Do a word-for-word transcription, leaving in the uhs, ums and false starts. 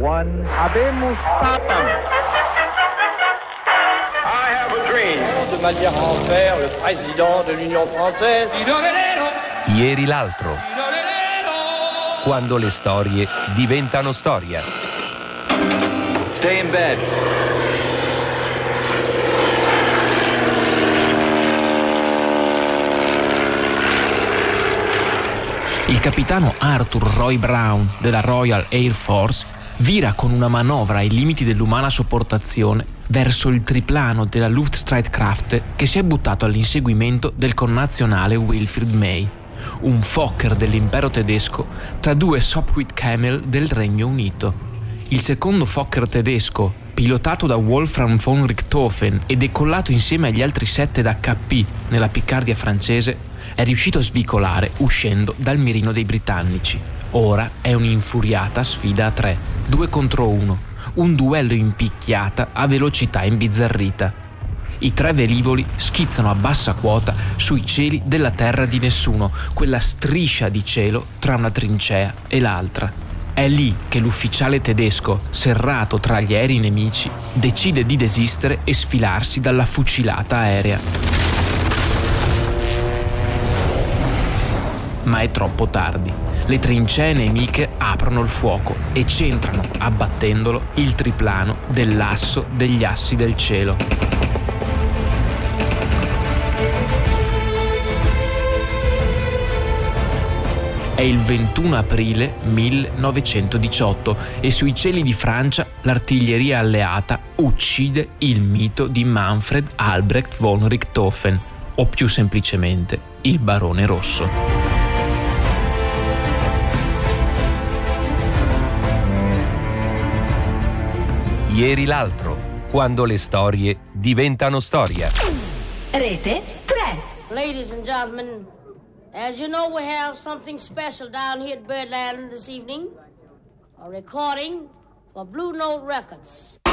one. Habemus Papam. I have a dream. De manière à en faire le président de l'Union française. Ieri l'altro. Quando le storie diventano storia. Stay in bed. Il capitano Arthur Roy Brown della Royal Air Force vira con una manovra ai limiti dell'umana sopportazione verso il triplano della Luftstreitkräfte che si è buttato all'inseguimento del connazionale Wilfrid May, un Fokker dell'impero tedesco tra due Sopwith Camel del Regno Unito. Il secondo Fokker tedesco, pilotato da Wolfram von Richthofen e decollato insieme agli altri sette d'H P nella Piccardia francese, è riuscito a svicolare uscendo dal mirino dei britannici. Ora è un'infuriata sfida a tre, due contro uno, un duello in picchiata a velocità imbizzarrita. I tre velivoli schizzano a bassa quota sui cieli della terra di nessuno, quella striscia di cielo tra una trincea e l'altra. È lì che l'ufficiale tedesco, serrato tra gli aerei nemici, decide di desistere e sfilarsi dalla fucilata aerea. Ma è troppo tardi. Le trincee nemiche aprono il fuoco e centrano, abbattendolo, il triplano dell'asso degli assi del cielo. È il ventuno aprile millenovecentodiciotto e sui cieli di Francia l'artiglieria alleata uccide il mito di Manfred Albrecht von Richthofen, o più semplicemente il Barone Rosso. Ieri l'altro, quando le storie diventano storia. Rete tre. Ladies and gentlemen, as you know, we have something special down here at Birdland this evening. A recording for Blue Note Records.